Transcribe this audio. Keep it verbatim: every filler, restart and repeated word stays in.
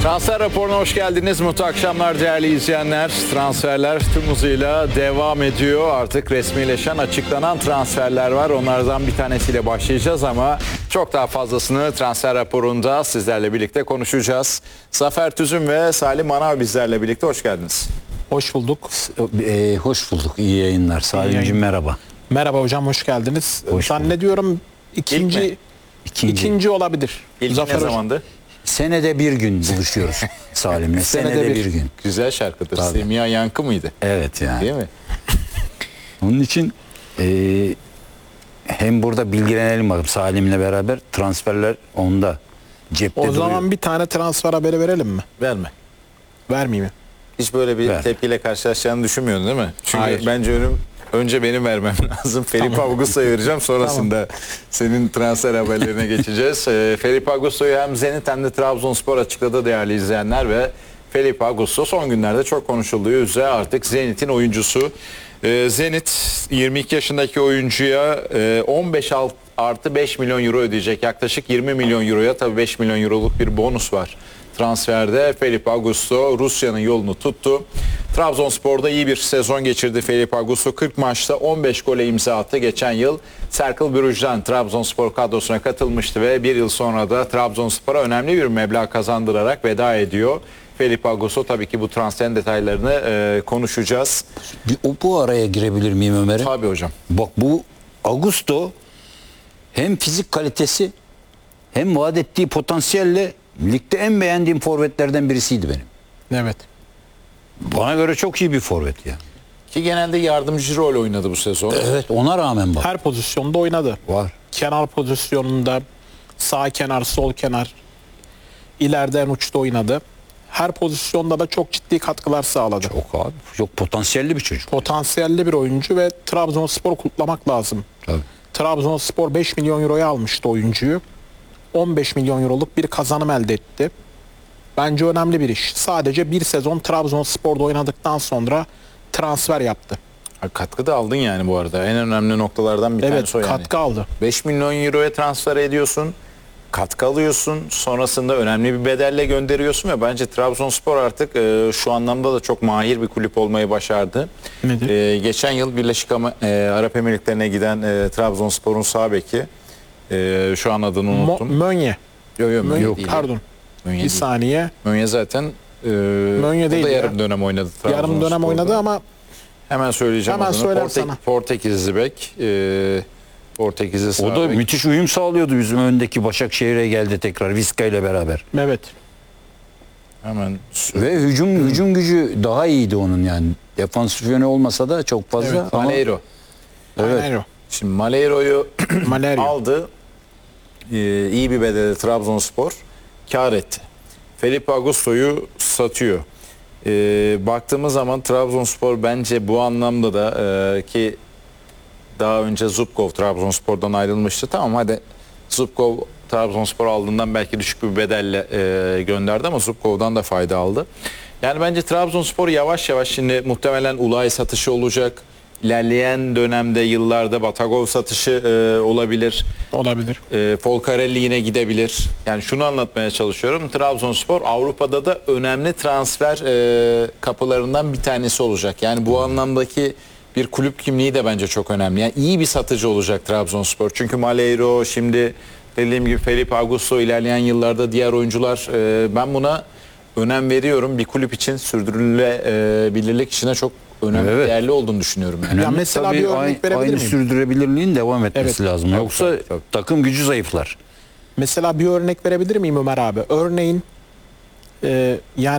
Transfer raporuna hoş geldiniz. Mutlu akşamlar değerli izleyenler. Transferler tüm hızıyla devam ediyor. Artık resmileşen, açıklanan transferler var. Onlardan bir tanesiyle başlayacağız ama çok daha fazlasını transfer raporunda sizlerle birlikte konuşacağız. Zafer Tüzün ve Salim Manav bizlerle birlikte. Hoş geldiniz. Hoş bulduk. Ee, hoş bulduk. İyi yayınlar. Salimciğim merhaba. Merhaba hocam, hoş geldiniz. Hoş Zannediyorum ikinci İlk ikinci, İkinci. olabilir. İlk Zafer ne hocam. zamandı? Senede bir gün buluşuyoruz Salim'le. Senede, Senede bir. bir. gün. Güzel şarkıdır. Tabii. Semiha Yankı mıydı? Evet yani. Değil mi? Onun için e, hem burada bilgilenelim bakalım Salim'le beraber transferler onda cepte O duruyor. zaman bir tane transfer haberi verelim mi? Verme. Vermeyeyim mi? Hiç böyle bir Ver. tepkiyle karşılaşacağını düşünmüyorsun değil mi? Çünkü Hayır. bence önüm önce benim vermem lazım. Felipe Augusto'yu vereceğim. Sonrasında senin transfer haberlerine geçeceğiz. Ee, Felipe Augusto'yu hem Zenit hem de Trabzonspor açıkladı değerli izleyenler ve Felipe Augusto son günlerde çok konuşulduğu üzere artık Zenit'in oyuncusu. Ee, Zenit yirmi iki yaşındaki oyuncuya e, on beş artı beş milyon euro ödeyecek. Yaklaşık yirmi milyon euroya, tabii beş milyon euroluk bir bonus var. Transferde Felipe Augusto Rusya'nın yolunu tuttu. Trabzonspor'da iyi bir sezon geçirdi Felipe Augusto. kırk maçta on beş gole imza attı. Geçen yıl Cercle Brugge'den Trabzonspor kadrosuna katılmıştı ve bir yıl sonra da Trabzonspor'a önemli bir meblağ kazandırarak veda ediyor. Felipe Augusto, tabii ki bu transferin detaylarını e, konuşacağız. Bir, o bu araya girebilir miyim Ömer'im? Tabii hocam. Bak bu Augusto hem fizik kalitesi hem vaat ettiği potansiyelle ligde en beğendiğim forvetlerden birisiydi benim. Evet. Bana göre çok iyi bir forvet ya. Ki genelde yardımcı rol oynadı bu sezon. Evet, ona rağmen bak. Her pozisyonda oynadı. Var. Kenar pozisyonunda, sağ kenar, sol kenar, ileriden uçta oynadı. Her pozisyonda da çok ciddi katkılar sağladı. Çok abi. Çok potansiyelli bir çocuk. Potansiyelli bir oyuncu ve Trabzonspor kutlamak lazım. Tabii. Trabzonspor beş milyon euroya almıştı oyuncuyu. on beş milyon euroluk bir kazanım elde etti. Bence önemli bir iş. Sadece bir sezon Trabzonspor'da oynadıktan sonra transfer yaptı. Ha, katkı da aldın yani bu arada. En önemli noktalardan bir Evet, tanesi o yani. katkı aldı. beş milyon euroya transfer ediyorsun. Katkı alıyorsun. Sonrasında önemli bir bedelle gönderiyorsun ve bence Trabzonspor artık e, şu anlamda da çok mahir bir kulüp olmayı başardı. Nedir? E, geçen yıl Birleşik Ama- e, Arap Emirlikleri'ne giden e, Trabzonspor'un sağ beki, e, şu an adını Mo- unuttum. Mönye. Yok yok Mönye Yok, değil. pardon. Mönye Bir değil. saniye. Mönye zaten e, Mönye o değil da ya. yarım dönem oynadı Yarım dönem Trabzonspor'da. oynadı ama Hemen söyleyeceğim Hemen adını. söyler Portek- sana. Portekizli bek. E, Portekizli sağ O da bek. müthiş uyum sağlıyordu bizim öndeki Başakşehir'e geldi tekrar Vizca ile beraber. evet. Hemen Ve hücum hücum gücü daha iyiydi onun yani. Defansif yönü olmasa da çok fazla Evet, ama Maleiro. Evet. Aynen o. Şimdi Maleiro'yu Malerio. aldı. Ee, iyi bir bedeli Trabzonspor kar etti. Felipe Augusto'yu satıyor. Ee, baktığımız zaman Trabzonspor bence bu anlamda da e, ki daha önce Zubkov Trabzonspor'dan ayrılmıştı. Tamam hadi Zubkov Trabzonspor aldığından belki düşük bir bedelle e, gönderdi ama Zubkov'dan da fayda aldı. Yani bence Trabzonspor yavaş yavaş, şimdi muhtemelen Ulay satışı olacak. İlerleyen dönemde yıllarda Batagov satışı e, olabilir. Olabilir. E, Folcarelli yine gidebilir. Yani şunu anlatmaya çalışıyorum. Trabzonspor Avrupa'da da önemli transfer e, kapılarından bir tanesi olacak. Yani bu anlamdaki bir kulüp kimliği de bence çok önemli. Yani iyi bir satıcı olacak Trabzonspor. Çünkü Maleiro, şimdi dediğim gibi Felipe Augusto, ilerleyen yıllarda diğer oyuncular, e, ben buna önem veriyorum. Bir kulüp için sürdürülebilirlik işine çok önemli, Evet. değerli olduğunu düşünüyorum. Yani. önemli. Ya mesela Tabii bir örnek aynı, verebilir aynı miyim? sürdürebilirliğin devam etmesi Evet. lazım. Tabii, Yoksa tabii, tabii. takım gücü zayıflar. Mesela bir örnek verebilir miyim Ömer abi? Örneğin e, yani